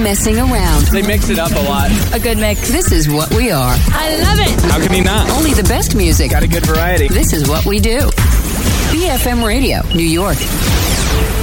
messing around. They mix it up a lot. A good mix. This is what we are. I love it. How can he not? Only the best music. Got a good variety. This is what we do. BFM Radio, New York.